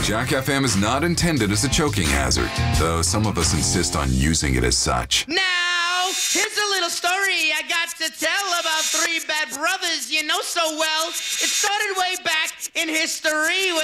Jack FM is not intended as a choking hazard, though some of us insist on using it as such. Now, here's a little story I got to tell about three bad brothers you know so well. It started way back in history with